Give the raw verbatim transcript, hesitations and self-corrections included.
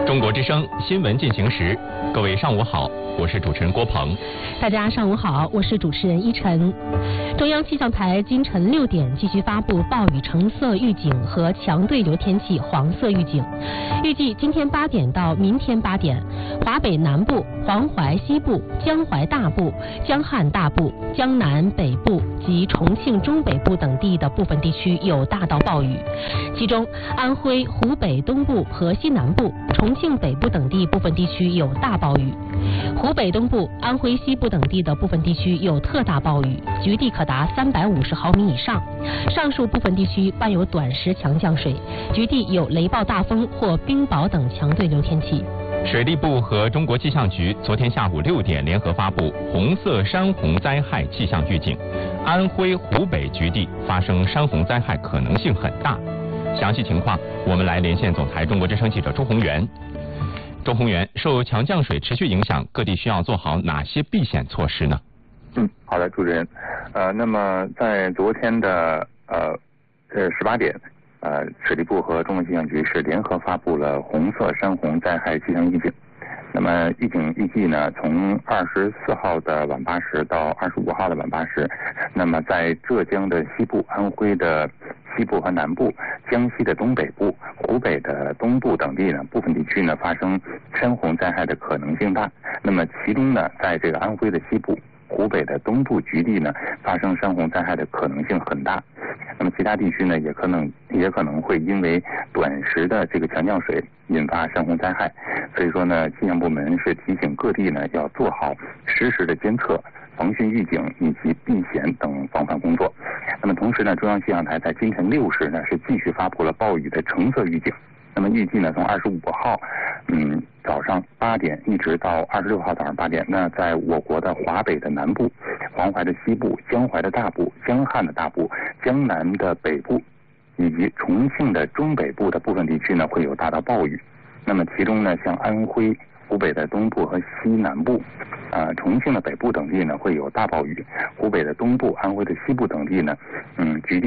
中国之声新闻进行时，各位上午好，我是主持人郭鹏。 大家上午好，我是主持人依晨。中央气象台今晨六点继续发布暴雨橙色预警和强对流天气黄色预警。预计今天八点到明天八点，华北南部、黄淮西部、江淮大部、江汉大部、江南北部及重庆中北部等地的部分地区有大到暴雨，其中安徽、湖北东部和西南部、重庆北部等地部分地区有大暴雨，湖北东部、安徽西部等地的部分地区有特大暴雨，局地可达三百五十毫米以上。上述部分地区伴有短时强降水，局地有雷暴大风或冰雹等强对流天气。 水利部和中国气象局昨天下午六点联合发布红色山洪灾害气象预警，安徽、湖北局地发生山洪灾害可能性很大。详细情况，我们来连线总台中国之声记者周宏元。周宏元，受强降水持续影响，各地需要做好哪些避险措施呢？ 嗯，好的，主持人。呃，那么在昨天的呃呃十八点，呃，水利部和中国气象局是联合发布了红色山洪灾害气象预警。那么预警预计呢，从二十四号的晚八时到二十五号的晚八时，那么在浙江的西部、安徽的西部和南部、江西的东北部、湖北的东部等地呢，部分地区呢发生山洪灾害的可能性大。那么其中呢，在这个安徽的西部、湖北的东部局地呢，发生山洪灾害的可能性很大。那么其他地区呢，也可能也可能会因为短时的这个强降水引发山洪灾害。所以说呢，气象部门是提醒各地呢要做好实时的监测、防汛预警以及避险等防范工作。那么同时呢，中央气象台在今晨六时呢是继续发布了暴雨的橙色预警。那么预计呢，从二十五号，嗯，早上八点一直到二十六号早上八点，那在我国的华北的南部、黄淮的西部、江淮的大部、江汉的大部、江南的北部，以及重庆的中北部的部分地区呢，会有大到暴雨。那么其中呢，像安徽、湖北的东部和西南部，呃，重庆的北部等地呢，会有大暴雨；湖北的东部、安徽的西部等地呢，嗯，局地